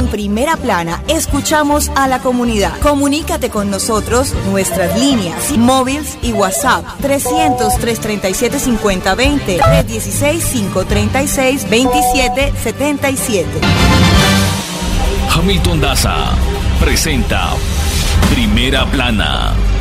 Primera Plana escuchamos a la comunidad. Comunícate con nosotros, nuestras líneas, móviles y WhatsApp 300-337-5020, 316-536-2777. Hamilton Daza presenta Primera Plana.